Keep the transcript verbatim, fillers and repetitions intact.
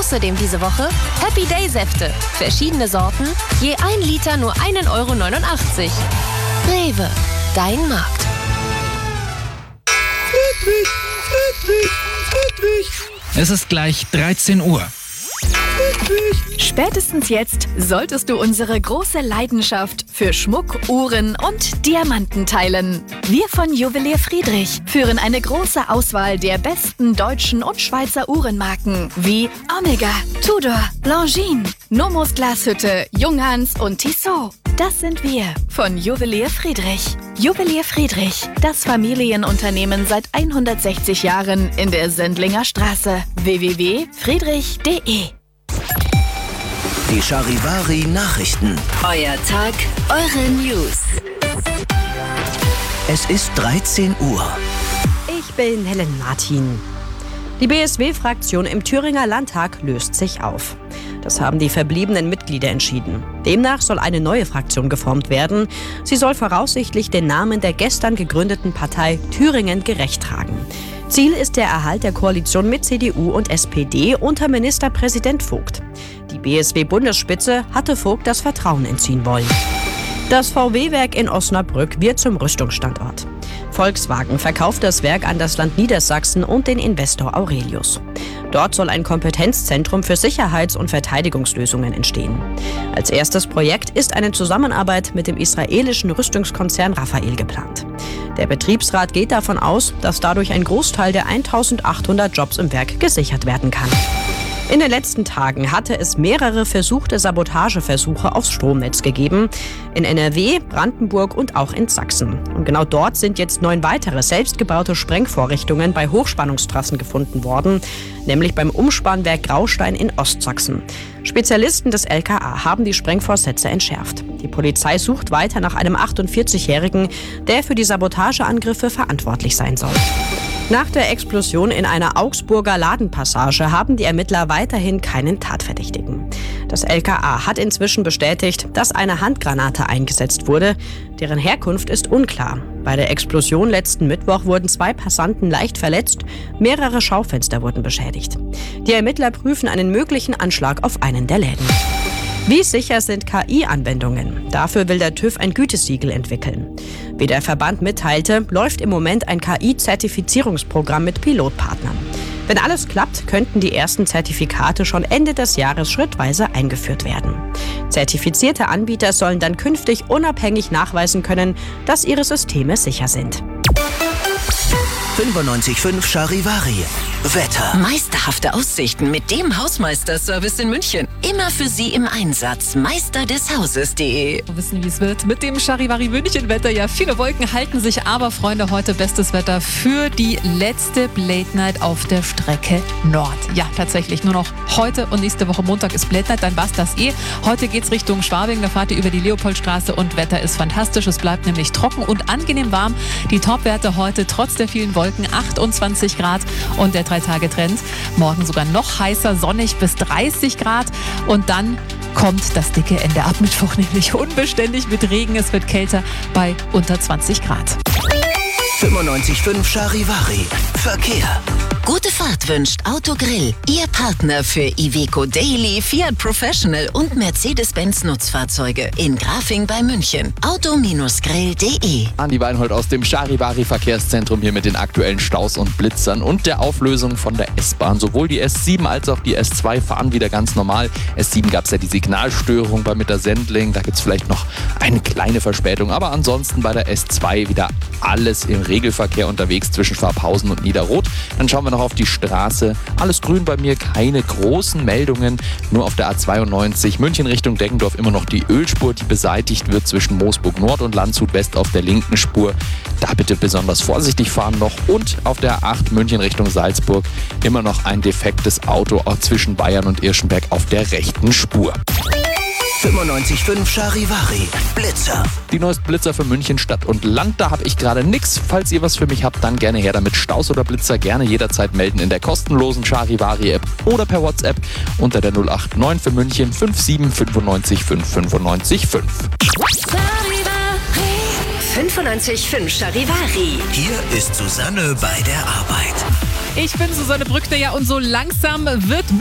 Außerdem diese Woche Happy Day Säfte. Verschiedene Sorten, je ein Liter nur ein Euro neunundachtzig. Rewe, dein Markt. Friedrich, Friedrich, Friedrich. Es ist gleich dreizehn Uhr. Spätestens jetzt solltest du unsere große Leidenschaft für Schmuck, Uhren und Diamanten teilen. Wir von Juwelier Friedrich führen eine große Auswahl der besten deutschen und Schweizer Uhrenmarken wie Omega, Tudor, Longines, Nomos Glashütte, Junghans und Tissot. Das sind wir von Juwelier Friedrich. Juwelier Friedrich, das Familienunternehmen seit hundertsechzig Jahren in der Sendlinger Straße. w w w punkt friedrich punkt de Die Charivari Nachrichten. Euer Tag, eure News. Es ist dreizehn Uhr. Ich bin Helen Martin. Die B S W-Fraktion im Thüringer Landtag löst sich auf. Das haben die verbliebenen Mitglieder entschieden. Demnach soll eine neue Fraktion geformt werden. Sie soll voraussichtlich den Namen der gestern gegründeten Partei Thüringen gerecht tragen. Ziel ist der Erhalt der Koalition mit C D U und S P D unter Ministerpräsident Vogt. Die B S W-Bundesspitze hatte Vogt das Vertrauen entziehen wollen. Das V W-Werk in Osnabrück wird zum Rüstungsstandort. Volkswagen verkauft das Werk an das Land Niedersachsen und den Investor Aurelius. Dort soll ein Kompetenzzentrum für Sicherheits- und Verteidigungslösungen entstehen. Als erstes Projekt ist eine Zusammenarbeit mit dem israelischen Rüstungskonzern Rafael geplant. Der Betriebsrat geht davon aus, dass dadurch ein Großteil der eintausendachthundert Jobs im Werk gesichert werden kann. In den letzten Tagen hatte es mehrere versuchte Sabotageversuche aufs Stromnetz gegeben. In N R W, Brandenburg und auch in Sachsen. Und genau dort sind jetzt neun weitere selbstgebaute Sprengvorrichtungen bei Hochspannungstrassen gefunden worden, nämlich beim Umspannwerk Graustein in Ostsachsen. Spezialisten des L K A haben die Sprengvorsätze entschärft. Die Polizei sucht weiter nach einem achtundvierzigjährigen, der für die Sabotageangriffe verantwortlich sein soll. Nach der Explosion in einer Augsburger Ladenpassage haben die Ermittler weiterhin keinen Tatverdächtigen. Das L K A hat inzwischen bestätigt, dass eine Handgranate eingesetzt wurde. Deren Herkunft ist unklar. Bei der Explosion letzten Mittwoch wurden zwei Passanten leicht verletzt, mehrere Schaufenster wurden beschädigt. Die Ermittler prüfen einen möglichen Anschlag auf einen der Läden. Wie sicher sind K I-Anwendungen? Dafür will der TÜV ein Gütesiegel entwickeln. Wie der Verband mitteilte, läuft im Moment ein K I-Zertifizierungsprogramm mit Pilotpartnern. Wenn alles klappt, könnten die ersten Zertifikate schon Ende des Jahres schrittweise eingeführt werden. Zertifizierte Anbieter sollen dann künftig unabhängig nachweisen können, dass ihre Systeme sicher sind. fünfundneunzig Komma fünf Charivari. Wetter. Meisterhafte Aussichten mit dem Hausmeister-Service in München. Immer für Sie im Einsatz. Meister des Hauses punkt de. Wir wissen, wie es wird mit dem Charivari München Wetter. Ja, viele Wolken halten sich, aber Freunde, heute bestes Wetter für die letzte Blade Night auf der Strecke Nord. Ja, tatsächlich, nur noch heute und nächste Woche Montag ist Blade Night, dann war's das eh. Heute geht's Richtung Schwabing, da fahrt ihr über die Leopoldstraße und Wetter ist fantastisch. Es bleibt nämlich trocken und angenehm warm. Die Topwerte heute trotz der vielen Wolken achtundzwanzig Grad und der Drei-Tage-Trend. Morgen sogar noch heißer, sonnig bis dreißig Grad und dann kommt das dicke Ende ab Mittwoch, nämlich unbeständig mit Regen. Es wird kälter bei unter zwanzig Grad. fünfundneunzig Komma fünf Charivari. Verkehr. Gute Fahrt wünscht Autogrill, Ihr Partner für Iveco Daily, Fiat Professional und Mercedes-Benz Nutzfahrzeuge in Grafing bei München. auto Grill punkt de. Andi Weinhold aus dem Charivari Verkehrszentrum hier mit den aktuellen Staus und Blitzern und der Auflösung von der S-Bahn. Sowohl die S sieben als auch die S zwei fahren wieder ganz normal. S sieben gab es ja die Signalstörung bei Mittersendling, da gibt es vielleicht noch eine kleine Verspätung, aber ansonsten bei der S zwei wieder alles im Regelverkehr unterwegs zwischen Schwabhausen und Niederroth. Dann schauen wir noch auf die Straße. Alles grün bei mir, keine großen Meldungen. Nur auf der A zweiundneunzig München Richtung Deggendorf immer noch die Ölspur, die beseitigt wird zwischen Moosburg Nord und Landshut West auf der linken Spur. Da bitte besonders vorsichtig fahren noch. Und auf der A acht München Richtung Salzburg immer noch ein defektes Auto auch zwischen Bayern und Irschenberg auf der rechten Spur. fünfundneunzig Komma fünf Charivari. Blitzer. Die neuesten Blitzer für München Stadt und Land, da habe ich gerade nix. Falls ihr was für mich habt, dann gerne her damit. Staus oder Blitzer gerne jederzeit melden in der kostenlosen Charivari-App oder per WhatsApp unter der null acht neun für München fünf sieben fünfundneunzig fünf fünfundneunzig fünf. fünfundneunzig Komma fünf Charivari. Hier ist Susanne bei der Arbeit. Ich bin Susanne Brückner, ja, und so langsam wird